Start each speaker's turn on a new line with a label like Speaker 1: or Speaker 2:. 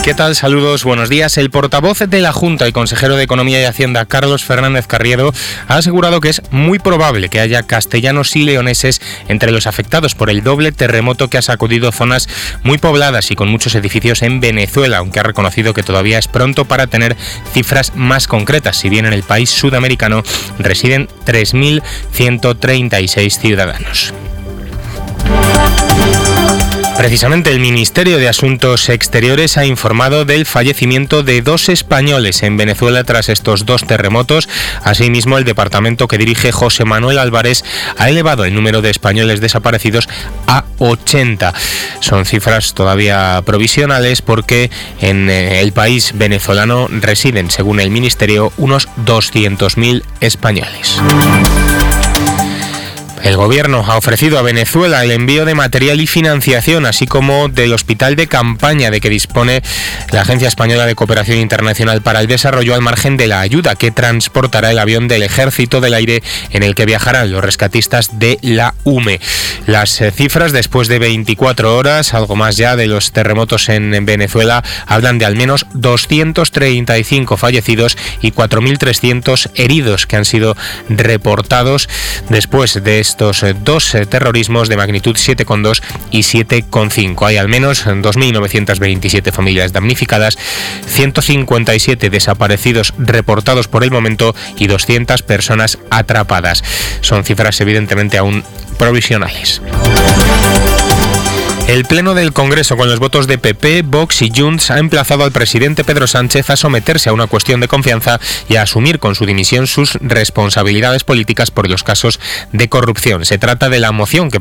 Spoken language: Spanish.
Speaker 1: ¿Qué tal? Saludos, buenos días. El portavoz de la Junta y consejero de Economía y Hacienda, Carlos Fernández Carriedo, ha asegurado que es muy probable que haya castellanos y leoneses entre los afectados por el doble terremoto que ha sacudido zonas muy pobladas y con muchos edificios en Venezuela, aunque ha reconocido que todavía es pronto para tener cifras más concretas, si bien en el país sudamericano residen 3.136 ciudadanos. Precisamente el Ministerio de Asuntos Exteriores ha informado del fallecimiento de 2 españoles en Venezuela tras estos 2 terremotos. Asimismo, el departamento que dirige José Manuel Álvarez ha elevado el número de españoles desaparecidos a 80. Son cifras todavía provisionales porque en el país venezolano residen, según el Ministerio, unos 200.000 españoles. El Gobierno ha ofrecido a Venezuela el envío de material y financiación, así como del hospital de campaña de que dispone la Agencia Española de Cooperación Internacional para el Desarrollo, al margen de la ayuda que transportará el avión del Ejército del Aire en el que viajarán los rescatistas de la UME. Las cifras después de 24 horas, algo más ya, de los terremotos en Venezuela, hablan de al menos 235 fallecidos y 4.300 heridos que han sido reportados después de estos 2 terrorismos de magnitud 7,2 y 7,5. Hay al menos 2.927 familias damnificadas, 157 desaparecidos reportados por el momento y 200 personas atrapadas. Son cifras evidentemente aún provisionales. El Pleno del Congreso, con los votos de PP, Vox y Junts, ha emplazado al presidente Pedro Sánchez a someterse a una cuestión de confianza y a asumir con su dimisión sus responsabilidades políticas por los casos de corrupción. Se trata de la moción que